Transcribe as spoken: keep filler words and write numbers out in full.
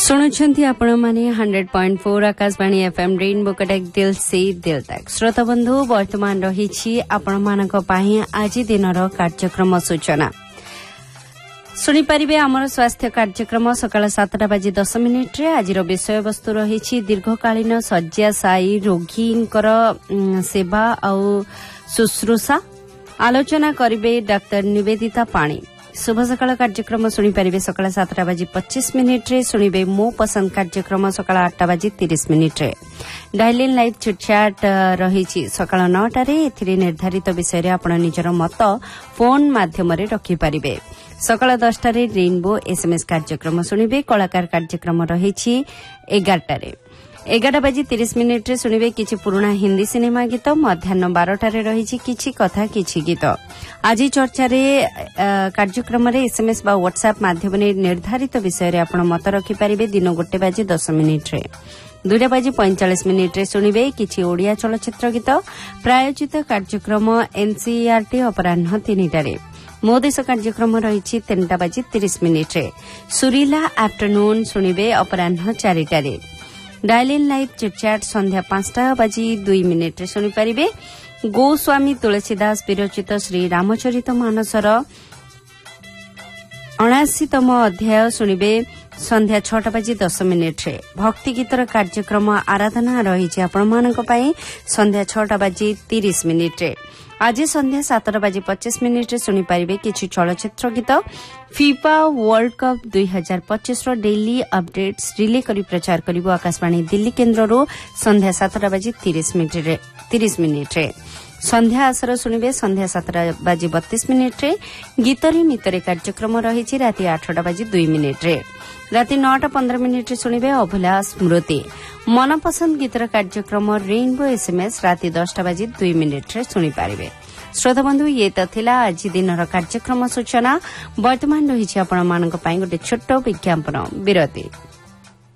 शुणुछंती आपण माने hundred point four Akashvani FM rainbow Cuttack दिल से दिल तक श्रोता बंधु वर्तमान रही आपण मानक पाही आज दिनर कार्यक्रम सूचना शुणी पारिबे आमर स्वास्थ्य कार्यक्रम सकाळ सातटा बाजी दस मिनिट रे आज विषय वस्तु रही दीर्घकालीन शय्याशायी रोगींकर सेवा और शुश्रूषा आलोचना करिबे डाक्टर निवेदिता पाणी शुभ सकाळ कार्यक्रम शुणी पारिबे सकाळ सातटा बाजी पच्चीस मिनिट रे शुणिबे मो पसंद कार्यक्रम सकाळ आठटा बाजी तीस मिनिट रे डायलिन लाइव चिटचाट रही सकाळ नौटा रे एथिरे निर्धारित विषय रे आपण निजर मत फोन माध्यम रे रखि पारिबे सकाळ दसटा रे रेनबो एसएमएस कार्यक्रम शुणिबे कलाकार कार्यक्रम रही एगारटा रे एगारटा बाजी तीस मिनिट रे शुणिबे किछि पुराना हिंदी सिनेमा गीत मध्याह्न बारटा रे रही किछि कथा किछि गीत आज चर्चा रे कार्यक्रम रे एसएमएस बा व्हाट्सएप माध्यम रे निर्धारित विषय रे आपण मत रखि पारिबे दिन गोटे बाजी दस मिनिट रे दुईटा बाजी पैंतालीस मिनिट रे शुणिबे किछि ओडिया चलचित्र गीत प्रायोजित कार्यक्रम एनसीईआरटी अपराह्न तीनटा रे मो देश कार्यक्रम रही तीनटा बाजी तीस मिनिट रे सुरीला आफ्टरनून शुणिबे अपराह्न चारिटा रे डायलिन लाइव चिटचाट संध्या पांचटा बाजी दुई मिनिट रे शुणी पारिबे गोस्वामी तुलसीदास विरचित श्री रामचरित मानसर अणाशीतम अध्याय शुणिबे संध्या छटा बाजी दस मिनिट रे भक्ति गीतर कार्यक्रम आराधना रही आपण संध्या छटा बाजी तीस मिनिट रे आज संध्या सातटा बाजी पच्चीस मिनिट रे शुणी पारिबे किछि चलचित्र गीत फीफा वर्ल्ड कप दुई हजार पच्चीस रो डेली अपडेट्स रिले करी प्रचार करिबो आकाशवाणी दिल्ली केन्द्ररो संध्या सातटा बाजी तीस मिनिट रे तीस मिनिट रे संध्या आसर शुणिबे संध्या सातटा बाजी बत्तीस मिनिट रे गीतरे मितरे कार्यक्रम रही राति आठटा बाजी दुई मिनिट रे राति नौटा पंद्रह मिनिट रे शुणिबे अभिलाष स्मृति मनपसंद गीतर कार्यक्रम रेनबो एसएमएस राति दसटा बाजी दुई मिनिट रे शुणी पारिबे श्रोता बंधु ये तो थिला आज दिनर कार्यक्रम सूचना वर्तमान रही आपण मानक पई गोटे छोट विज्ञापन विरति।